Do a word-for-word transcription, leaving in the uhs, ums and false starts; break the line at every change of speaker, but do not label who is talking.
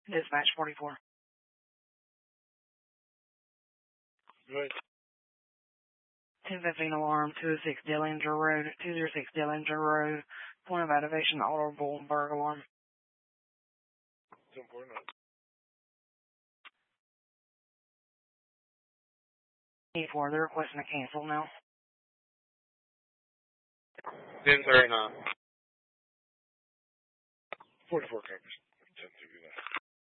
Dispatch forty-four.
Right.
ten fifteen alarm, two oh six Dillinger Road, two oh six Dillinger Road, point of activation, audible burg alarm.
ten four nine.
eighty-four, they're requesting to cancel now.
ten thirty-nine. forty-four copies.